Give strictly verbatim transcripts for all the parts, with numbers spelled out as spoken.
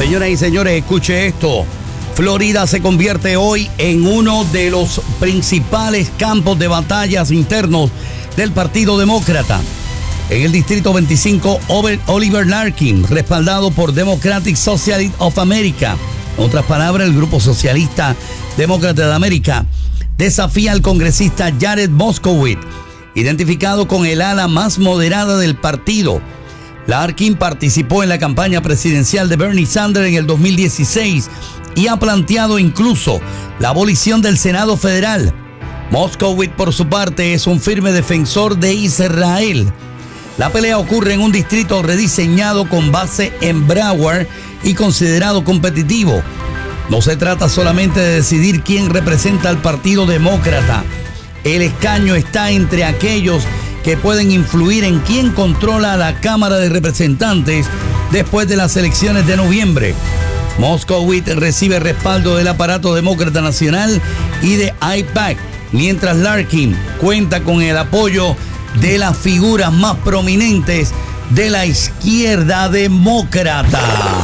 Señoras y señores, escuche esto. Florida se convierte hoy en uno de los principales campos de batallas internos del Partido Demócrata. En el Distrito veinticinco, Oliver Larkin, respaldado por Democratic Socialists of America, en otras palabras, el Grupo Socialista Demócrata de América, desafía al congresista Jared Moskowitz, identificado con el ala más moderada del partido. Larkin participó en la campaña presidencial de Bernie Sanders en el dos mil dieciséis y ha planteado incluso la abolición del Senado federal. Moskowitz, por su parte, es un firme defensor de Israel. La pelea ocurre en un distrito rediseñado con base en Broward y considerado competitivo. No se trata solamente de decidir quién representa al Partido Demócrata. El escaño está entre aquellos que pueden influir en quién controla la Cámara de Representantes después de las elecciones de noviembre. Moskowitz recibe respaldo del aparato demócrata nacional y de I PAC, mientras Larkin cuenta con el apoyo de las figuras más prominentes de la izquierda demócrata.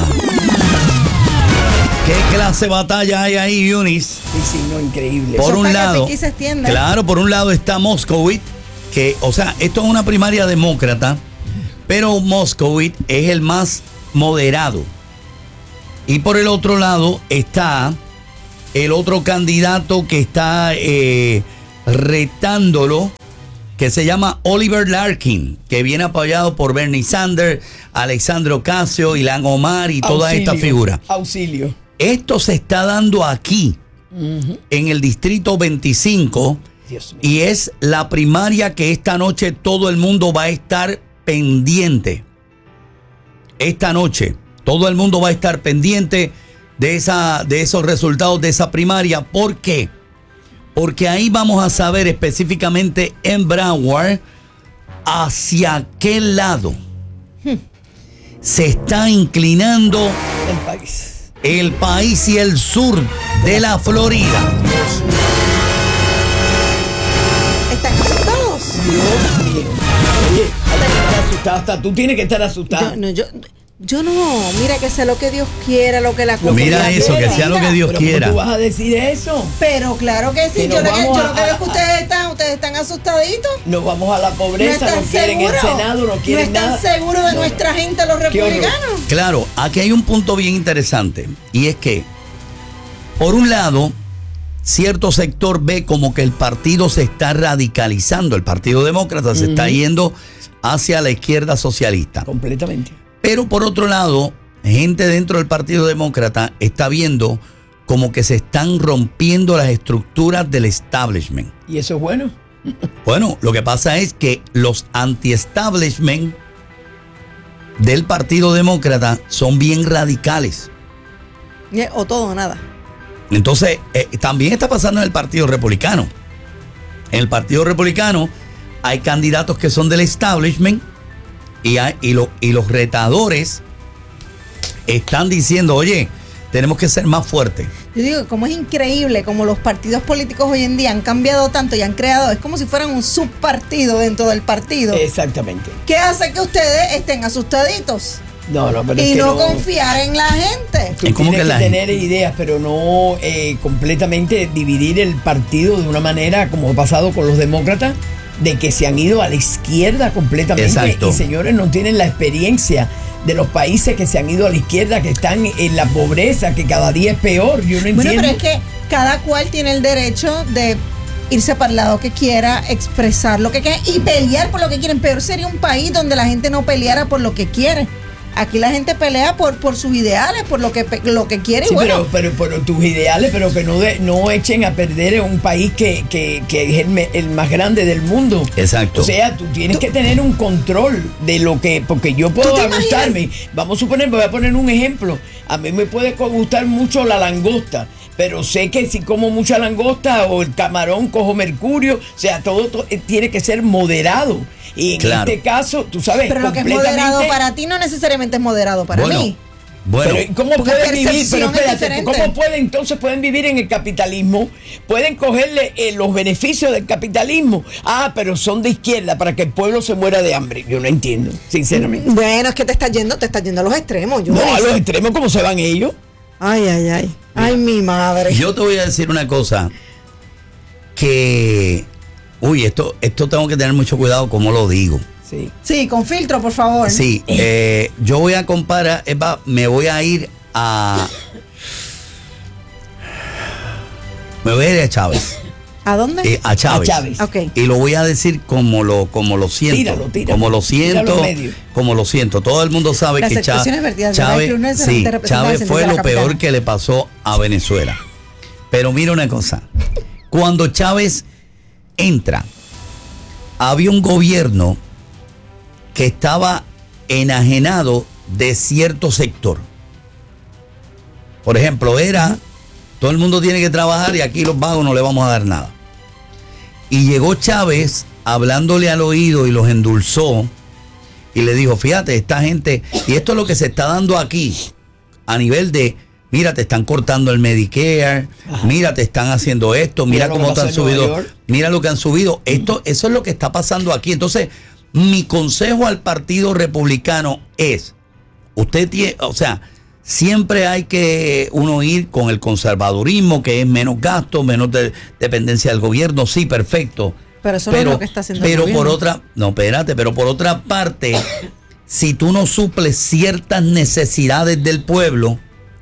¿Qué clase de batalla hay ahí, Eunice? Sí, sí, no, increíble. Por Eso un está lado, que se extienda. claro, por un lado está Moskowitz, que, o sea, esto es una primaria demócrata, pero Moskowitz es el más moderado. Y por el otro lado está el otro candidato que está eh, retándolo, que se llama Oliver Larkin, que viene apoyado por Bernie Sanders, Alexandria Ocasio, Ilhan Omar y todas estas figuras. Auxilio. Esto se está dando aquí, uh-huh. en el Distrito veinticinco, Dios mío. Y es la primaria que esta noche todo el mundo va a estar pendiente. Esta noche todo el mundo va a estar pendiente de, esa, de esos resultados de esa primaria. ¿Por qué? Porque ahí vamos a saber específicamente en Broward hacia qué lado hmm. se está inclinando el país. El país y el sur de la Florida. ¿Están asustados? Dios mío. Oye, hay que estar asustado. Hasta tú tienes que estar asustado. Yo no, yo, yo no. Mira, que sea lo que Dios quiera, lo que la Mira eso, que sea lo que Dios ¿Pero quiera. ¿Cómo tú vas a decir eso? Pero claro que sí. Que Yo lo que, yo a, lo que veo es que ustedes están, ustedes están asustaditos. Nos vamos a la pobreza, no, no quieren seguro, el Senado, no quieren nada. No están seguros de no, nuestra no. gente, los republicanos. Claro, aquí hay un punto bien interesante. Y es que, por un lado, cierto sector ve como que el partido se está radicalizando. El Partido Demócrata se uh-huh. está yendo hacia la izquierda socialista. Completamente. Pero por otro lado, gente dentro del Partido Demócrata está viendo como que se están rompiendo las estructuras del establishment. ¿Y eso es bueno? Bueno, lo que pasa es que los anti-establishment del Partido Demócrata son bien radicales. O todo o nada. Entonces, eh, también está pasando en el Partido Republicano. En el Partido Republicano hay candidatos que son del establishment y, hay, y, lo, y los retadores están diciendo, oye, tenemos que ser más fuertes. Yo digo, como es increíble como los partidos políticos hoy en día han cambiado tanto y han creado, es como si fueran un subpartido dentro del partido. Exactamente. ¿Qué hace que ustedes estén asustaditos? No, no, pero y es que no, no confiar en la gente. Tú tienes que, que tener gente? ideas, pero no eh, completamente dividir el partido de una manera como ha pasado con los demócratas, de que se han ido a la izquierda completamente. Exacto. Y señores, no tienen la experiencia de los países que se han ido a la izquierda, que están en la pobreza, que cada día es peor. Yo no entiendo. Bueno, pero es que cada cual tiene el derecho de irse para el lado que quiera, expresar lo que quiera y pelear por lo que quieren. Peor sería un país donde la gente no peleara por lo que quiere. Aquí la gente pelea por, por sus ideales, por lo que lo que quiere. Sí, y bueno, pero, pero, pero tus ideales, pero que no de, no echen a perder un país que, que, que es el, el más grande del mundo. Exacto. O sea, tú tienes tú, que tener un control de lo que, porque yo puedo gustarme. Vamos a suponer, voy a poner un ejemplo. A mí me puede gustar mucho la langosta, pero sé que si como mucha langosta o el camarón cojo mercurio, o sea, todo, todo tiene que ser moderado. Y en claro. este caso, tú sabes, pero lo que es moderado para ti no necesariamente es moderado para bueno, mí. Bueno, pero ¿cómo porque pueden vivir? percepción Pero es espérate, diferente. ¿cómo pueden entonces pueden vivir en el capitalismo? Pueden cogerle eh, los beneficios del capitalismo. Ah, pero son de izquierda para que el pueblo se muera de hambre. Yo no entiendo, sinceramente. Bueno, es que te estás yendo, te estás yendo a los extremos. Yo No, a los extremos, ¿cómo se van ellos? Ay, ay, ay. Ay, mi madre. yo te voy a decir una cosa que, uy, esto, esto tengo que tener mucho cuidado como lo digo. Sí. Sí, con filtro, por favor. Sí, eh, yo voy a comparar, Eva, me voy a ir a, me voy a ir a Chávez, ¿A dónde? eh, a Chávez, A Chávez. Ok. y lo voy a decir como lo, como lo siento, Tíralo, tíralo. como lo Tíralo siento, en medio. como lo siento. Todo el mundo sabe Las que Chá- expresiones vertidas de Chávez, Ray Cruz no sí, necesariamente representan el Chávez sentido fue de la lo peor capitana. que le pasó a Venezuela. Pero mira una cosa, cuando Chávez entra, había un gobierno que estaba enajenado de cierto sector. Por ejemplo, era, todo el mundo tiene que trabajar y aquí los vagos no le vamos a dar nada. Y llegó Chávez hablándole al oído y los endulzó y le dijo, fíjate, esta gente, y esto es lo que se está dando aquí, a nivel de, mira, te están cortando el Medicare, Ajá. mira, te están haciendo esto, mira, Mira lo que cómo te pasó han en Nueva subido, York. mira lo que han subido. Esto, eso es lo que está pasando aquí. Entonces, mi consejo al Partido Republicano es, usted tiene, o sea, siempre hay que uno ir con el conservadurismo, que es menos gasto, menos de- dependencia del gobierno, sí, perfecto. Pero eso no es lo que está haciendo el Pero por gobierno. otra, no, espérate, pero por otra parte, si tú no suples ciertas necesidades del pueblo,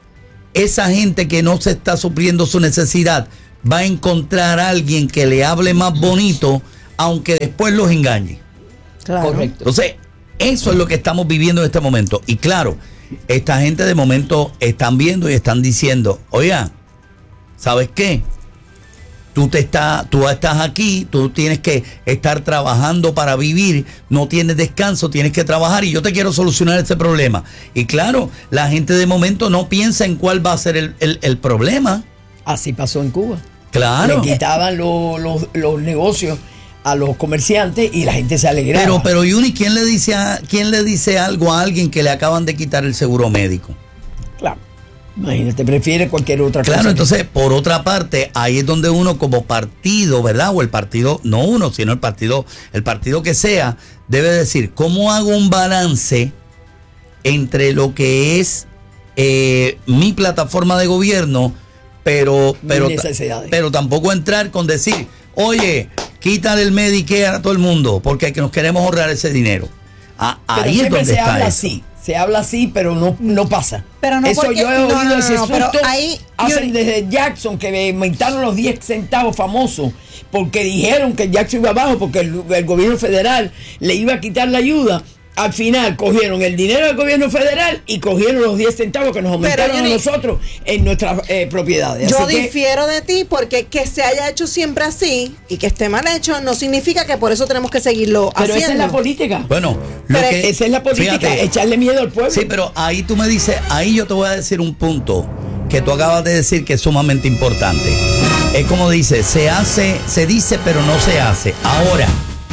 esa gente que no se está supliendo su necesidad va a encontrar a alguien que le hable más bonito, aunque después los engañe. Claro. Correcto. Entonces, eso es lo que estamos viviendo en este momento. Y claro, esta gente de momento están viendo y están diciendo, oiga, ¿sabes qué? Tú, te está, tú estás aquí, tú tienes que estar trabajando para vivir, no tienes descanso, tienes que trabajar y yo te quiero solucionar este problema. Y claro, la gente de momento no piensa en cuál va a ser el, el- el problema. Así pasó en Cuba. Claro. Le quitaban lo- lo- los negocios a los comerciantes y la gente se alegraba. Pero, pero Yuni, ¿quién le dice a, quién le dice algo a alguien que le acaban de quitar el seguro médico? Claro. Imagínate, prefiere cualquier otra cosa. Claro, que- entonces, por otra parte, ahí es donde uno como partido, ¿verdad? O el partido, no uno, sino el partido, el partido que sea, debe decir, ¿cómo hago un balance entre lo que es eh, mi plataforma de gobierno, pero, Mis pero, necesidades. pero tampoco entrar con decir, oye, quítale el Medicare a todo el mundo, porque nos queremos ahorrar ese dinero. Ah, Pero ahí es siempre donde se está habla eso. así. Se habla así, pero no, no pasa. Pero no Eso porque- yo he no, oído no, no, ese no, pero susto ahí- hacen yo- desde Jackson, que aumentaron los diez centavos famosos, porque dijeron que Jackson iba abajo, porque el, el gobierno federal le iba a quitar la ayuda. Al final cogieron el dinero del gobierno federal y cogieron los diez centavos que nos aumentaron Yuri, a nosotros en nuestras eh, propiedades. Yo Así que- difiero de ti porque que se haya hecho siempre así y que esté mal hecho no significa que por eso tenemos que seguirlo pero haciendo. esa es la política. Bueno, lo Pero que, esa es la política, fíjate, echarle miedo al pueblo. sí, pero ahí tú me dices, ahí yo te voy a decir un punto que tú acabas de decir que es sumamente importante. Es como dice, se hace, se dice, pero no se hace. Ahora,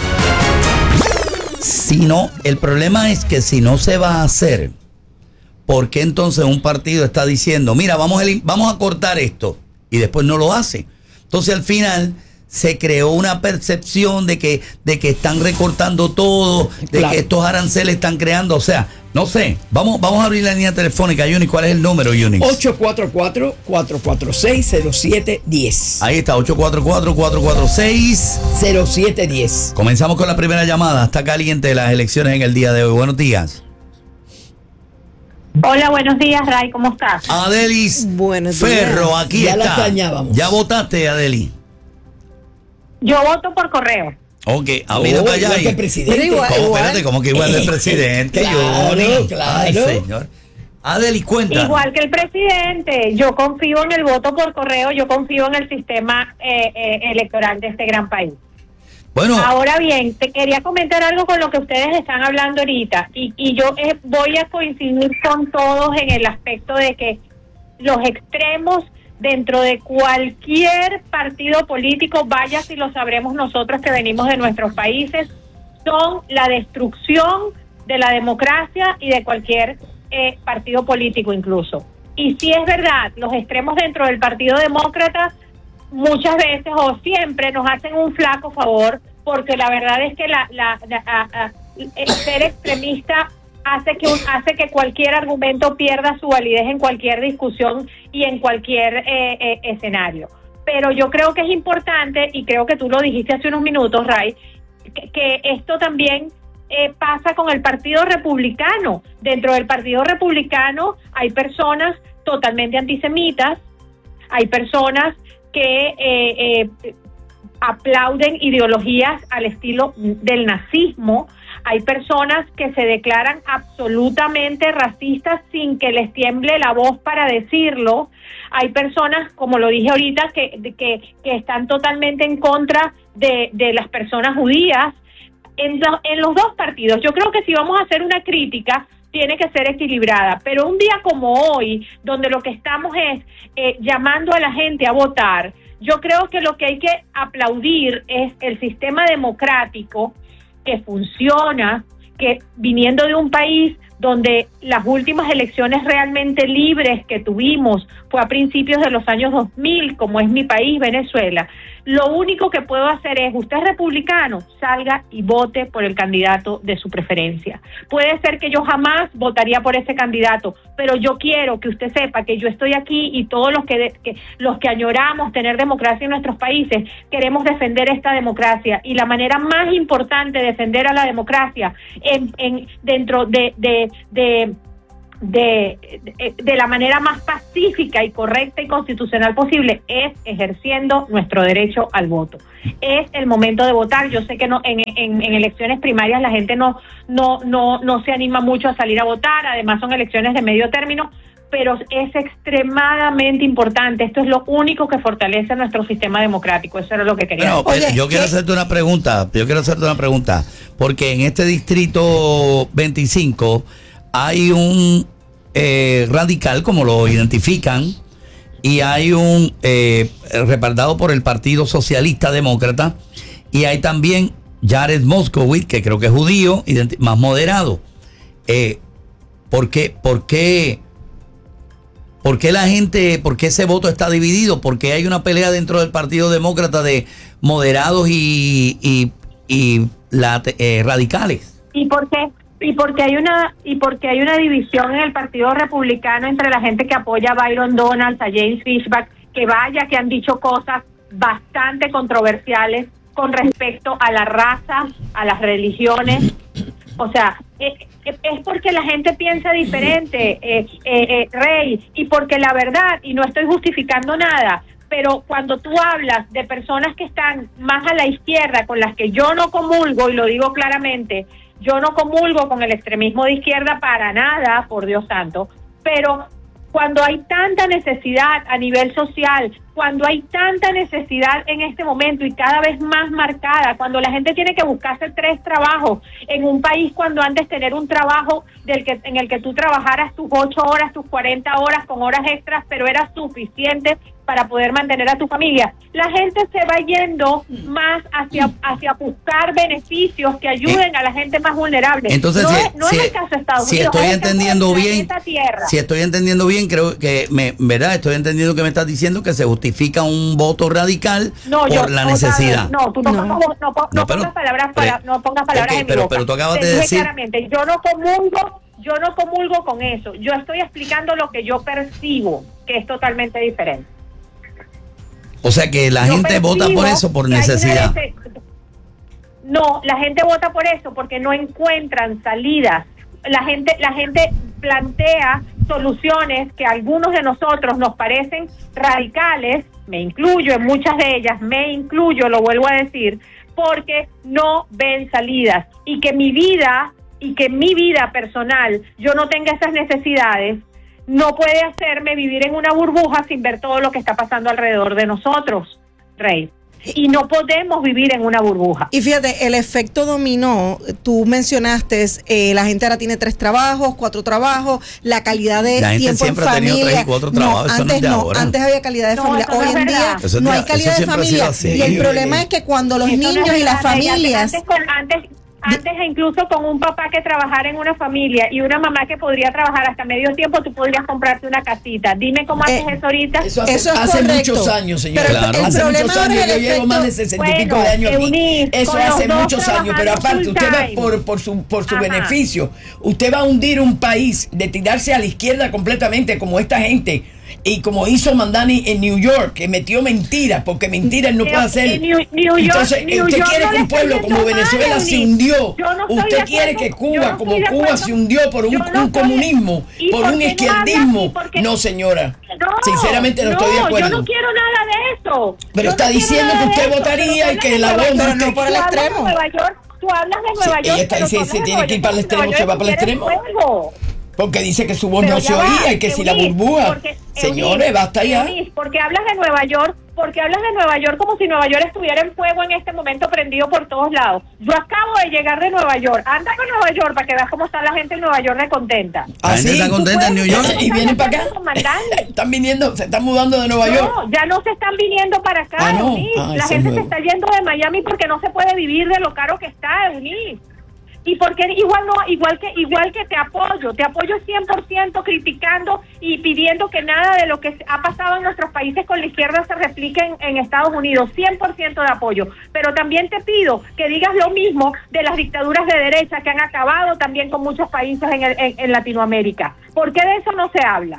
si no, el problema es que si no se va a hacer, ¿por qué entonces un partido está diciendo, mira, vamos a, elim- vamos a cortar esto y después no lo hace? Entonces al final se creó una percepción de que, de que están recortando todo, de Claro. que estos aranceles están creando, o sea, no sé, vamos, vamos a abrir la línea telefónica, Yuni, ¿cuál es el número, Yuni? ocho cuatro cuatro, cuatro cuatro seis, cero siete uno cero. Ahí está, ocho cuatro cuatro, cuatro cuatro seis. cero siete uno cero. Comenzamos con la primera llamada, está caliente las elecciones en el día de hoy, buenos días. Hola, buenos días, Ray, ¿cómo estás? Adelis Buenos Ferro, días. aquí Ya la está. extrañábamos. ¿Ya votaste, Adeli? Yo voto por correo. Ok, a mí no Oh, para allá. igual que el ahí. presidente. Pero igual- ¿Cómo? igual. Espérate, ¿cómo que igual del presidente? Claro, Yuni? claro. Ay, señor. Adeli, cuenta. Igual que el presidente, yo confío en el voto por correo, yo confío en el sistema eh, eh, electoral de este gran país. Bueno, Ahora bien, te quería comentar algo con lo que ustedes están hablando ahorita y, y yo eh, voy a coincidir con todos en el aspecto de que los extremos dentro de cualquier partido político, vaya si lo sabremos nosotros que venimos de nuestros países, son la destrucción de la democracia y de cualquier eh, partido político incluso. Y sí es verdad, los extremos dentro del Partido Demócrata muchas veces o siempre nos hacen un flaco favor, porque la verdad es que la, la, la a, a, el ser extremista hace que un, hace que cualquier argumento pierda su validez en cualquier discusión y en cualquier eh, eh, escenario. Pero yo creo que es importante, y creo que tú lo dijiste hace unos minutos, Ray, que, que esto también eh, pasa con el Partido Republicano. Dentro del Partido Republicano hay personas totalmente antisemitas, hay personas que eh, eh, aplauden ideologías al estilo del nazismo. Hay personas que se declaran absolutamente racistas sin que les tiemble la voz para decirlo. Hay personas, como lo dije ahorita, que, que, que están totalmente en contra de, de las personas judías. En, lo, en los dos partidos, yo creo que si vamos a hacer una crítica, tiene que ser equilibrada. Pero un día como hoy, donde lo que estamos es eh, llamando a la gente a votar, yo creo que lo que hay que aplaudir es el sistema democrático que funciona, que viniendo de un país donde las últimas elecciones realmente libres que tuvimos fue a principios de los años dos mil, como es mi país, Venezuela. Lo único que puedo hacer es, usted es republicano, salga y vote por el candidato de su preferencia. Puede ser que yo jamás votaría por ese candidato, pero yo quiero que usted sepa que yo estoy aquí y todos los que, de, que los que añoramos tener democracia en nuestros países queremos defender esta democracia, y la manera más importante de defender a la democracia en, en dentro de de de De, de, de la manera más pacífica y correcta y constitucional posible es ejerciendo nuestro derecho al voto. Es el momento de votar. Yo sé que no en, en, en elecciones primarias la gente no, no, no, no se anima mucho a salir a votar, además son elecciones de medio término, pero es extremadamente importante. Esto es lo único que fortalece nuestro sistema democrático. Eso era lo que quería bueno, decir. Oye, yo quiero ¿qué? hacerte una pregunta, yo quiero hacerte una pregunta, porque en este distrito veinticinco hay un eh, radical, como lo identifican, y hay un eh, respaldado por el Partido Socialista Demócrata, y hay también Jared Moskowitz, que creo que es judío, más moderado. Eh, ¿por qué, por qué, por qué la gente, por qué ese voto está dividido? ¿Por qué hay una pelea dentro del Partido Demócrata de moderados y, y, y la, eh, radicales? ¿Y por qué? Y porque hay una y porque hay una división en el Partido Republicano entre la gente que apoya a Byron Donalds, a James Fishback, que vaya que han dicho cosas bastante controversiales con respecto a la raza, a las religiones. O sea, es, es porque la gente piensa diferente, eh, eh, eh, Rey, y porque la verdad, y no estoy justificando nada, pero cuando tú hablas de personas que están más a la izquierda, con las que yo no comulgo, y lo digo claramente, yo no comulgo con el extremismo de izquierda para nada, por Dios santo, pero cuando hay tanta necesidad a nivel social, cuando hay tanta necesidad en este momento y cada vez más marcada, cuando la gente tiene que buscarse tres trabajos en un país, cuando antes tener un trabajo del que en el que tú trabajaras tus ocho horas, tus cuarenta horas con horas extras, pero era suficiente para poder mantener a tu familia. La gente se va yendo más hacia hacia buscar beneficios que ayuden eh, a la gente más vulnerable. Entonces, no si, es, no si, es el caso de Estados si Unidos. estoy es entendiendo bien, tierra. si estoy entendiendo bien, creo que me, verdad, estoy entendiendo que me estás diciendo que se justifica un voto radical no, por yo, la no, necesidad. No, tú no, no. no, no, no, no pero, pongas palabras para, pero, no pongas palabras okay, en pero, mi boca. pero tú acabas Te de dije decir claramente, yo no comulgo, yo no comulgo con eso. Yo estoy explicando lo que yo percibo, que es totalmente diferente. O sea que la Yo gente vota por eso, por necesidad. Nece- no, la gente vota por eso porque no encuentran salidas. La gente, la gente plantea soluciones que a algunos de nosotros nos parecen radicales, me incluyo en muchas de ellas, me incluyo, lo vuelvo a decir, porque no ven salidas, y que mi vida, y que mi vida personal, yo no tenga esas necesidades, no puede hacerme vivir en una burbuja sin ver todo lo que está pasando alrededor de nosotros, Rey. Y no podemos vivir en una burbuja. Y fíjate, el efecto dominó, tú mencionaste, eh, la gente ahora tiene tres trabajos, cuatro trabajos, la calidad de la gente tiempo siempre en ha tenido familia. tres y cuatro trabajos, no, eso antes no es de no, ahora. antes había calidad de No, familia. eso Hoy no es en día verdad. Eso no es hay de- calidad eso de siempre ha sido familia. así. Y el problema Oye. es que cuando los Eso no niños es y las verdad, Rey. familias... Antes, con- antes, Antes incluso con un papá que trabajara en una familia y una mamá que podría trabajar hasta medio tiempo, tú podrías comprarte una casita. Dime cómo haces Eh, eso ahorita. Eso hace, Eso es hace correcto. muchos años, señora. Pero Claro. el Hace problema muchos ahora años. es el Yo llevo efecto- más de sesenta y pico Bueno, de años aquí. Eunice, Eso con los hace dos muchos años. Pero trabajando aparte, usted full va time. por, por su, por su Ajá. beneficio. Usted va a hundir un país de tirarse a la izquierda completamente, como esta gente. Y como hizo Mandani en New York, que metió mentiras, porque mentiras no Pero puede hacer. en New- New York- Entonces, New usted York quiere no que le un pueblo está como yendo Venezuela mal, se Eunice. hundió. Yo no estoy Usted de quiere acuerdo. que Yo Cuba, no como estoy de Cuba acuerdo. se hundió por un, Yo no un estoy de- comunismo, ¿Y por por un qué no izquierdismo. hablas? ¿Y por qué- No, señora. No, Sinceramente no, estoy de acuerdo. Yo no quiero nada de eso. Pero Yo está no quiero diciendo nada que de usted eso, votaría pero y tú que hablas la de bomba- Nueva Pero no York, por el tú hablas de extremo. Nueva York, Tú hablas de Sí, Nueva ella York. está pero diciendo, tú si hablas de tiene Nueva que ir York, para el Nueva extremo, York se va para el quiere extremo. fuego. Porque dice que su voz Pero no ya se va, oía y que si la Eunice, burbuja. porque, Señores, Eunice, basta ya. Eunice, porque hablas de Nueva York, porque hablas de Nueva York como si Nueva York estuviera en fuego en este momento, prendido por todos lados. Yo acabo de llegar de Nueva York. Anda con Nueva York para que veas cómo está la gente en Nueva York de contenta. La gente Así. está contenta en New York. Y vienen para acá. Comandante. Están viniendo, se están mudando de Nueva York. No, ya no se están viniendo para acá, Ah, no. Eunice. Ah, La eso gente es se nuevo. está yendo de Miami porque no se puede vivir de lo caro que está, Eunice. Y porque igual no, igual que igual que te apoyo, te apoyo cien por ciento criticando y pidiendo que nada de lo que ha pasado en nuestros países con la izquierda se replique en, en Estados Unidos, cien por ciento de apoyo. Pero también te pido que digas lo mismo de las dictaduras de derecha que han acabado también con muchos países en, el, en, en Latinoamérica. ¿Por qué de eso no se habla?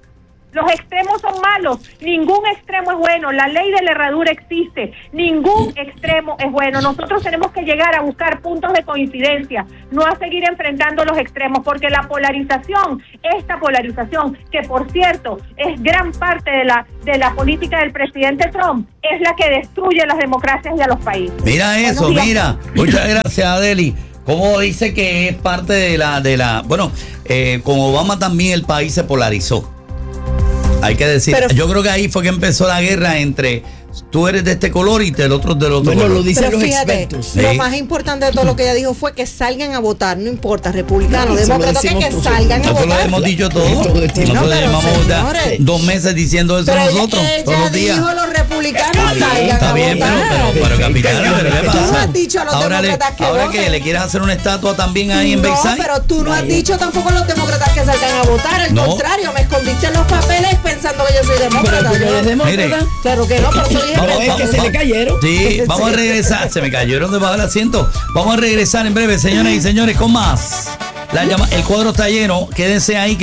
Los extremos son malos, ningún extremo es bueno, la ley de la herradura existe, ningún extremo es bueno. Nosotros tenemos que llegar a buscar puntos de coincidencia, no a seguir enfrentando los extremos, porque la polarización, esta polarización, que por cierto es gran parte de la, de la política del presidente Trump, es la que destruye las democracias y a los países. Mira eso, Buenos días. mira. Muchas gracias, Adeli. Como dice que es parte de la, de la, bueno, eh, con Obama también el país se polarizó. Hay que decir, Pero- yo creo que ahí fue que empezó la guerra entre tú eres de este color y el otro del otro Bueno, color. lo dicen Pero los fíjate, expertos. Sí. lo más importante de todo lo que ella dijo fue que salgan a votar, no importa, republicanos, No, eso lo demócratas, que, decimos que todos. salgan a Nosotros lo votar. hemos dicho todo. Todo el tiempo. Nosotros No, pero llevamos ya señores. dos meses diciendo eso Pero ella- nosotros, ella todos los días. dijo los republicanos Está bien, salgan Está a bien, pero, votar. pero, pero capitán, pero ¿qué Tú pasa? no has dicho a los ahora le, demócratas que ahora voten. que le quieres hacer una estatua también ahí en No, Versailles. pero tú no has dicho tampoco a los demócratas que salgan a votar. Al No. contrario, me escondiste en los papeles pensando que yo soy Pero demócrata. tú no eres ¿no? demócrata. Mire. Claro que no, pero eso dije Vamos, es que se le cayeron. Sí, vamos a Sí. regresar. Se me cayeron debajo del asiento. Vamos a regresar en breve, señoras y señores, con más. La llama, el cuadro está lleno. Quédense ahí. Que